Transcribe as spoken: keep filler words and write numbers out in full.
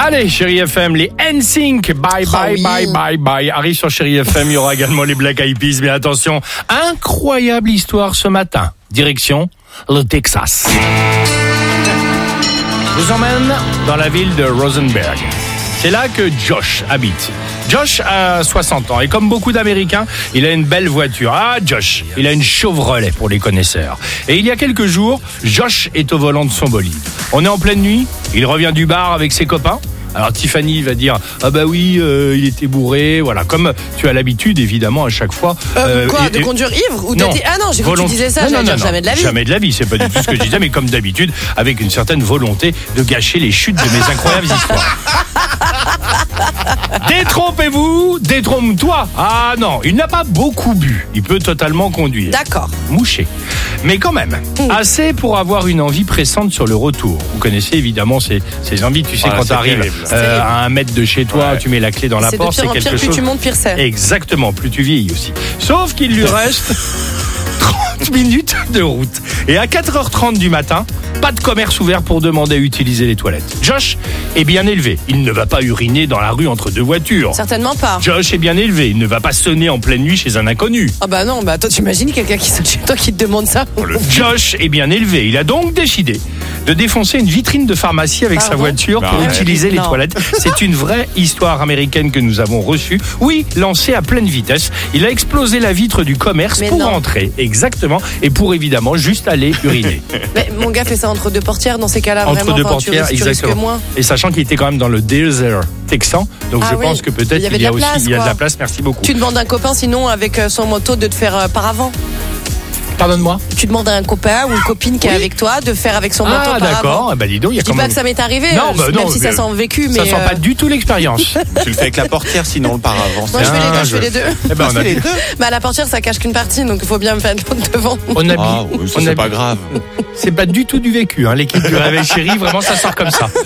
Allez, Chérie F M, les N Sync, bye bye, Oh oui. bye bye bye. Arrive sur Chérie F M, il y aura également les Black Eyed Peas, mais attention, incroyable histoire ce matin. Direction le Texas. Je vous emmène dans la ville de Rosenberg. C'est là que Josh habite. Josh a soixante ans et comme beaucoup d'Américains, il a une belle voiture. Ah, Josh, il a une Chevrolet pour les connaisseurs. Et il y a quelques jours, Josh est au volant de son bolide. On est en pleine nuit, il revient du bar avec ses copains. Alors Tiffany va dire ah bah oui euh, il était bourré, voilà, comme tu as l'habitude évidemment à chaque fois. Euh, euh, quoi, et- de et- conduire ivre ou Non. t'étais... Ah non, j'ai cru que tu Volonté- disais ça, Non, j'allais non, dire non, jamais de la vie. Jamais de la vie, c'est pas du tout ce que je disais, mais comme d'habitude, avec une certaine volonté de gâcher les chutes de mes incroyables histoires. Détrompez-vous, détrompe-toi. Ah non, il n'a pas beaucoup bu, il peut totalement conduire. D'accord. Mouché. Mais quand même, assez pour avoir une envie pressante sur le retour. Vous connaissez évidemment ces, ces envies, tu sais, Ah, quand c'est tu arrives terrible. euh, à un mètre de chez toi, Ouais. tu mets la clé dans la C'est de porte, pire c'est en quelque pire, plus chose... tu montes, pire c'est. Exactement, plus tu vieillis aussi. Sauf qu'il lui reste trente minutes de route. Et à quatre heures trente du matin, pas de commerce ouvert pour demander à utiliser les toilettes. Josh est bien élevé. Il ne va pas uriner dans la rue entre deux voitures. Certainement pas. Josh est bien élevé. Il ne va pas sonner en pleine nuit chez un inconnu. Ah bah non, bah toi t'imagines quelqu'un qui sonne chez toi qui te demande ça. Josh est bien élevé. Il a donc décidé de défoncer une vitrine de pharmacie avec sa Pardon voiture pour Bah, utiliser les non. toilettes. C'est une vraie histoire américaine que nous avons reçue. Oui, lancée à pleine vitesse. Il a explosé la vitre du commerce Mais pour non. entrer. Exactement. Et pour évidemment juste aller uriner. Mais mon gars fait ça entre deux portières dans ces cas-là, Entre vraiment. deux enfin, tu portières, risques- tu risques exactement. moins. Et sachant qu'il était quand même dans le désert texan. Donc Ah je oui. pense que peut-être Il y avait qu'il y a de la aussi place, il y a de quoi. la place. Merci beaucoup. Tu demandes à un copain sinon avec euh, son moto de te faire euh, par avant. Pardonne-moi. Tu demandes à un copain ou une copine qui est Oui. avec toi de faire avec son moto Ah par avant. d'accord. Ah, bah dis donc, il y a Je dis quand pas même... que ça m'est arrivé, Non, euh, bah même non, si ça mais- sent vécu, mais Ça sent euh, pas du tout l'expérience. Tu le fais avec la portière, sinon le paravent. moi je fais les Ah, deux, je fais je- les deux. Eh ben, on a les deux. Bah la portière ça cache qu'une partie, donc il faut bien me faire l'autre devant. On habille. Ah oui, ça on c'est habille- pas grave. C'est pas du tout du vécu, hein. L'équipe du Réveil Chéri, vraiment, ça sort comme ça.